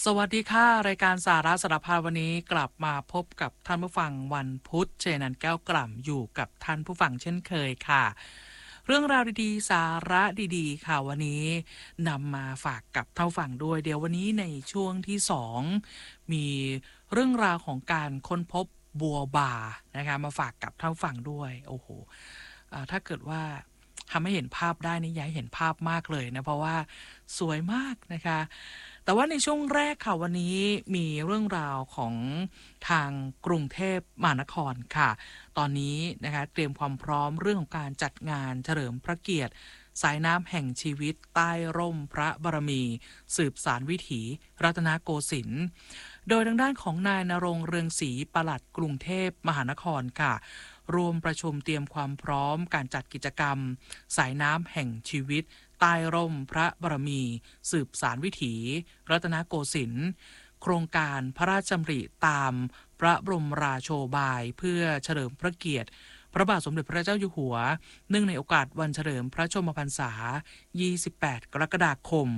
สวัสดีค่ะรายการสาระสารพัดวันนี้กลับมาพบกับท่านผู้ฟังวันพุธเจนันแก้วกล่ำอยู่กับท่านผู้ฟังเช่นเคยค่ะเรื่องราวดีๆสาระดีๆค่ะวันนี้นำมาฝากกับท่านผู้ฟังด้วยเดี๋ยววันนี้ในช่วงที่2มีเรื่องราวของการค้นพบบัวบานะคะมาฝากกับท่านผู้ฟังด้วยโอ้โหถ้าเกิดว่าทำให้เห็นภาพได้นี่อยากให้เห็นภาพมากเลยนะเพราะว่าสวยมากนะคะแต่ว่าในช่วงแรกค่ะวันนี้มีเรื่องราวของทางกรุงเทพมหานครค่ะตอนนี้นะคะเตรียมความพร้อมเรื่องของการจัดงานเฉลิมพระเกียรติสายน้ำแห่งชีวิตใต้ร่มพระบารมีสืบสานวิถีรัตนโกสินทร์โดยทางด้านของนายณรงค์เรืองศรีปลัดกรุงเทพมหานครค่ะรวมประชุมเตรียมความพร้อมการจัดกิจกรรมสายน้ำแห่งชีวิตใต้ร่มพระบารมีสืบสานวิถีรัตนโกสินทร์โครงการพระราชดำริตามพระบรมราโชบายเพื่อเฉลิมพระเกียรติพระบาทสมเด็จพระเจ้าอยู่หัวเนื่องในโอกาสวันเฉลิมพระชนมพรรษา 28 กรกฎาคม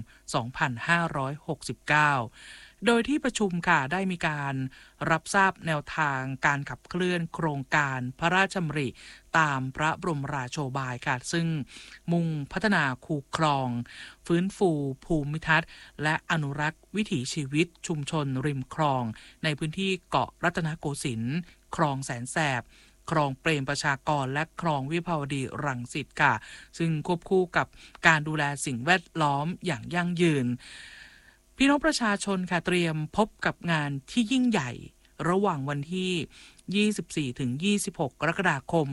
2569 โดยที่ประชุมค่ะได้มีการรับทราบแนวทางการขับเคลื่อนโครงการพระราชดำริตามพระบรมราโชบายค่ะซึ่งมุ่งพัฒนาคูคลองฟื้นฟูภูมิทัศน์และอนุรักษ์วิถีชีวิตชุมชนริมคลองในพื้นที่เกาะรัตนโกสินทร์คลองแสนแสบคลองเปรมประชากรและคลองวิภาวดีรังสิตค่ะซึ่งควบคู่กับการดูแลสิ่งแวดล้อมอย่างยั่งยืนพี่น้องประชาชนค่ะเตรียมพบกับงานที่ยิ่งใหญ่ระหว่างวันที่ 24 ถึง 26 กรกฎาคม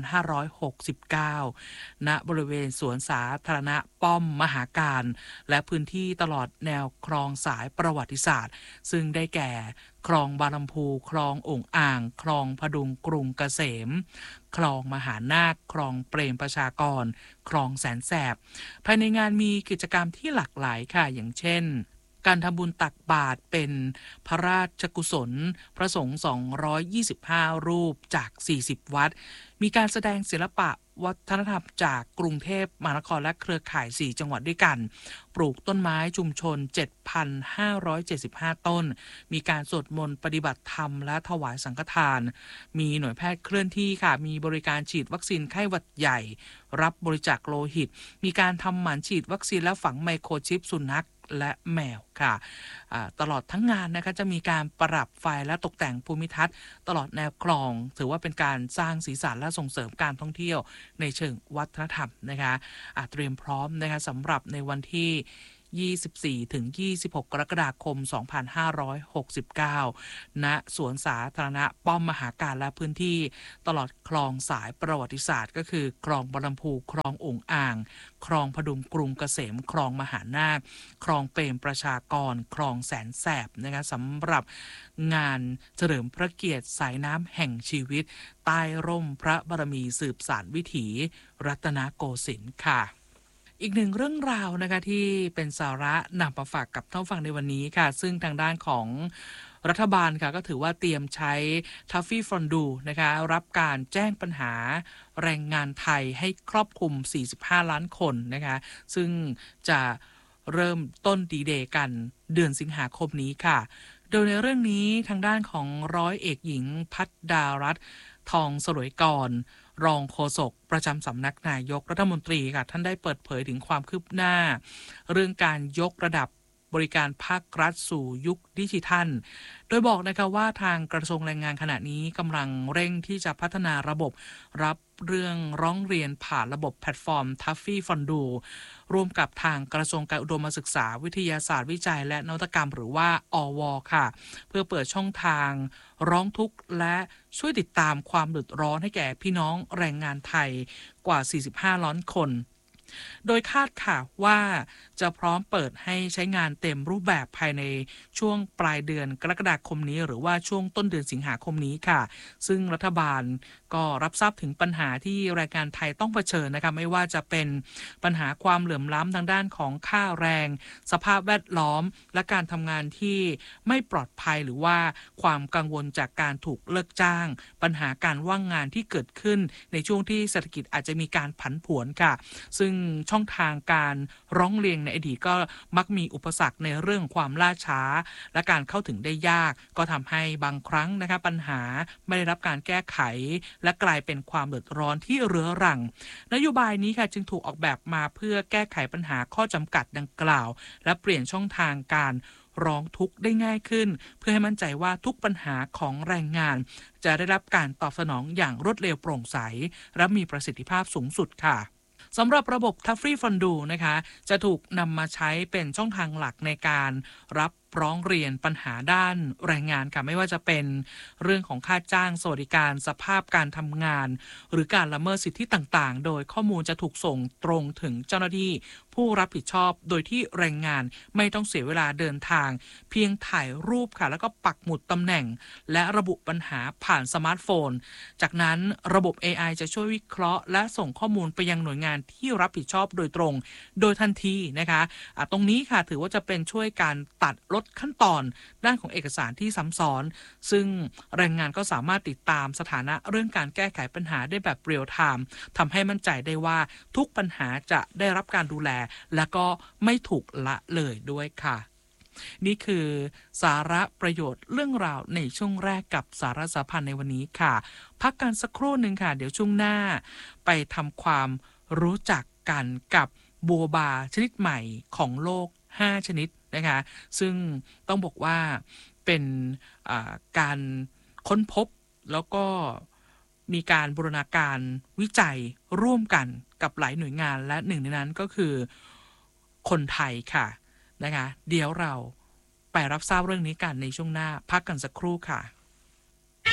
2569 ณ บริเวณสวนสาธารณะป้อมมหาการและพื้นที่ตลอดแนวคลองสายประวัติศาสตร์ซึ่งได้แก่คลองบางลำพูคลองโอ่งอ่างคลองพดุงกรุงเกษมคลองมหานาคคลองเปรมประชากรคลองแสนแสบภายในงานมีกิจกรรมที่หลากหลายค่ะอย่างเช่นการทำบุญตักบาตรเป็นพระราชกุศลพระสงฆ์225 รูปจาก 40 วัดมีการแสดงศิลปะวัฒนธรรมจากกรุงเทพมหานครและเครือข่าย 4 จังหวัดด้วยกันปลูกต้นไม้ชุมชน 7,575 ต้นมีการสวดมนต์ปฏิบัติธรรมและถวายสังฆทานมีหน่วยแพทย์เคลื่อนที่ค่ะมีบริการฉีดวัคซีนไข้หวัดใหญ่รับบริจาคโลหิตมีการทำหมันฉีดวัคซีนและฝังไมโครชิปสุนัขและแมวค่ะตลอดทั้งงานนะคะจะมีการปรับไฟและตกแต่งภูมิทัศน์ตลอดแนวคลองถือว่าเป็นการสร้างสีสันและส่งเสริมการท่องเที่ยวในเชิงวัฒนธรรมนะคะเตรียมพร้อมนะคะสำหรับในวันที่ 24 ถึง 26 กรกฎาคม 2569 ณ สวนสาธารณะป้อมมหาการและพื้นที่ตลอดคลองสายประวัติศาสตร์ก็คือคลองบางลำพูคลองโอ่งอ่างคลองพดุงกรุงเกษมคลองมหานาคคลองเปรมประชากรคลองแสนแสบนะคะสำหรับงานเฉลิมพระเกียรติสายน้ำแห่งชีวิตใต้ร่มพระบารมีสืบสานวิถีรัตนโกสินทร์ค่ะอีกหนึ่งเรื่องราวนะคะที่เป็นสาระนำมาฝากกับท่านฟังในวันนี้ค่ะซึ่งทางด้านของรัฐบาลค่ะก็ถือว่าเตรียมใช้ทัฟฟี่ฟอนดูนะคะรับการแจ้งปัญหาแรงงานไทยให้ครอบคลุม45 ล้านคนนะคะซึ่งจะเริ่มต้นดีเดย์กันเดือนสิงหาคมนี้ค่ะโดยในเรื่องนี้ทางด้านของร้อยเอกหญิงภัทดารัตน์ทองสลวยกรรองโฆษกประจำสำนักนายกรัฐมนตรีค่ะท่านได้เปิดเผยถึงความคืบหน้าเรื่องการยกระดับบริการภาครัฐสู่ยุคดิจิทัลโดยบอกนะคะว่าทางกระทรวงแรงงานขณะนี้กำลังเร่งที่จะพัฒนาระบบรับเรื่องร้องเรียนผ่านระบบแพลตฟอร์ม Tuffy Fondue ร่วมกับทางกระทรวงการอุดมศึกษาวิทยาศาสตร์วิจัยและนวัตกรรมหรือว่าอว.ค่ะเพื่อเปิดช่องทางร้องทุกข์และช่วยติดตามความเดือดร้อนให้แก่พี่น้องแรงงานไทยกว่า 45 ล้านคนโดยคาดค่ะว่าจะพร้อมเปิดให้ใช้งานเต็มรูปแบบภายในช่วงปลายเดือนกรกฎาคมนี้หรือว่าช่วงต้นเดือนสิงหาคมนี้ค่ะซึ่งรัฐบาลก็รับทราบถึงปัญหาที่แรงงานไทยต้องเผชิญนะคะไม่ว่าจะเป็นปัญหาความเหลื่อมล้ำทางด้านของค่าแรงสภาพแวดล้อมและการทำงานที่ไม่ปลอดภัยหรือว่าความกังวลจากการถูกเลิกจ้างปัญหาการว่างงานที่เกิดขึ้นในช่วงที่เศรษฐกิจอาจจะมีการผันผวนค่ะซึ่งช่องทางการร้องเรียนในอดีตก็มักมีอุปสรรคในเรื่องความล่าช้าและการเข้าถึงได้ยากก็ทำให้บางครั้งนะคะปัญหาไม่ได้รับการแก้ไขและกลายเป็นความเดือดร้อนที่เรื้อรังนโยบายนี้ค่ะจึงถูกออกแบบมาเพื่อแก้ไขปัญหาข้อจำกัดดังกล่าวและเปลี่ยนช่องทางการร้องทุกข์ได้ง่ายขึ้นเพื่อให้มั่นใจว่าทุกปัญหาของแรงงานจะได้รับการตอบสนองอย่างรวดเร็วโปร่งใสและมีประสิทธิภาพสูงสุดค่ะสำหรับระบบ Taffree Fondue นะคะจะถูกนำมาใช้เป็นช่องทางหลักในการรับร้องเรียนปัญหาด้านแรงงานค่ะไม่ว่าจะเป็นเรื่องของค่าจ้างสวัสดิการสภาพการทำงานหรือการละเมิดสิทธิต่างๆโดยข้อมูลจะถูกส่งตรงถึงเจ้าหน้าที่ผู้รับผิดชอบโดยที่แรงงานไม่ต้องเสียเวลาเดินทางเพียงถ่ายรูปค่ะแล้วก็ปักหมุดตำแหน่งและระบุปัญหาผ่านสมาร์ทโฟนจากนั้นระบบ AI จะช่วยวิเคราะห์และส่งข้อมูลไปยังหน่วยงานที่รับผิดชอบโดยตรงโดยทันทีนะคะตรงนี้ค่ะถือว่าจะเป็นช่วยการตัดลดขั้นตอนด้านของเอกสารที่ซ้ำซ้อนซึ่งแรงงานก็สามารถติดตามสถานะเรื่องการแก้ไขปัญหาได้แบบเรียลไทม์ทำให้มั่นใจได้ว่าทุกปัญหาจะได้รับการดูแลและก็ไม่ถูกละเลยด้วยค่ะนี่คือสาระประโยชน์เรื่องราวในช่วงแรกกับสาระสาพันธ์ในวันนี้ค่ะพักกันสักครู่หนึ่งค่ะเดี๋ยวช่วงหน้าไปทำความรู้จักกันกับบัวบาชนิดใหม่ของโลก5ชนิดนะคะซึ่งต้องบอกว่าเป็นการค้นพบแล้วก็มีการบูรณาการวิจัยร่วมกันกับหลายหน่วยงานและหนึ่งในนั้นก็คือคนไทยค่ะนะคะเดี๋ยวเราไปรับทราบเรื่องนี้กันในช่วงหน้าพักกันสักครู่ค่ะ